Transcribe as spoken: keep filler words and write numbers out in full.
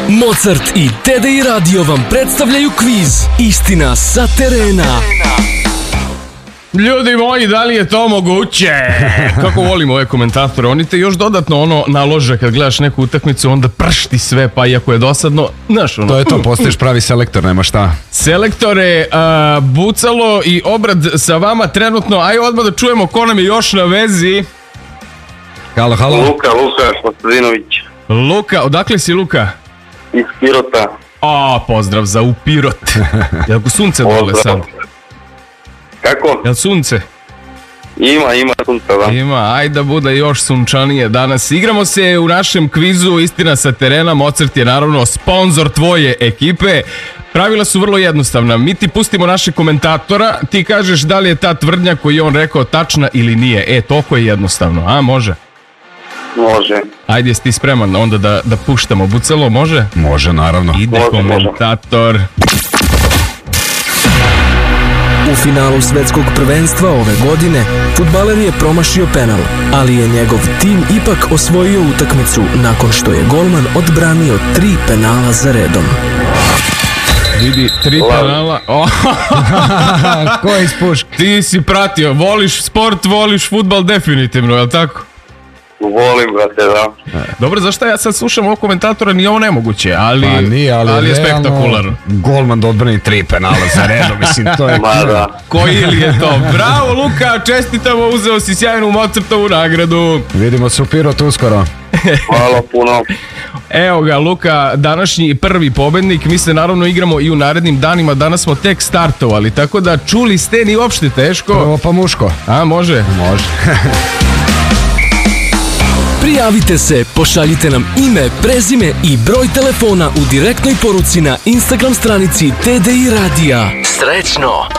Mozart i T D I Radio vam predstavljaju kviz Istina sa terena. Ljudi moji, da li je to moguće? Kako volim ove komentatore, oni te još dodatno ono nalože kad gledaš neku utakmicu, onda pršti sve, pa iako je dosadno, znaš ono. To je to, postaješ pravi selektor, nema šta. Selektore, uh, Bucalo i Obrad sa vama trenutno, aj odmah da čujemo ko nam je još na vezi. Halo, halo. Luka, Luka Kostadinović. Luka, odakle si Luka? Iz Pirota. A, pozdrav za u Pirot. Jel ko sunce dole sad? Kako? Jel sunce? Ima, ima sunca, da. Ima, ajde da bude još sunčanije danas. Igramo se u našem kvizu Istina sa terena. Mozart je naravno sponzor tvoje ekipe. Pravila su vrlo jednostavna. Mi ti pustimo našeg komentatora, ti kažeš da li je ta tvrdnja koju je on rekao tačna ili nije. E, toliko je jednostavno, a može? Može. Ajde, jesi ti spreman onda da, da puštamo Bucalo, može? Može, naravno. Ide Može, komentator. U finalu svetskog prvenstva ove godine fudbaler je promašio penal, ali je njegov tim ipak osvojio utakmicu nakon što je golman odbranio tri penala za redom. Vidi, tri penala. Oh. Ko je iz puške? Ti si pratio, voliš sport, voliš fudbal definitivno, je li tako? Volim, brate, da. Dobro, zašto ja sad slušam ovog komentatora, nije ovo nemoguće, ali, Pa nije, ali, ali je realno, spektakularno. golman da odbrani tri penala za redom, mislim, to je... Ma da. Koji li je to? Bravo, Luka, čestitamo, uzeo si sjajnu Mozartovu nagradu. Vidimo se u Pirotu uskoro. Hvala puno. Evo ga, Luka, današnji prvi pobednik. Mi se naravno igramo i u narednim danima. Danas smo tek startovali, tako da čuli ste, ni uopšte teško. Prvo pa muško. A, može? Može. Prijavite se, pošaljite nam ime, prezime i broj telefona u direktnoj poruci na Instagram stranici T D I Radija. Srećno!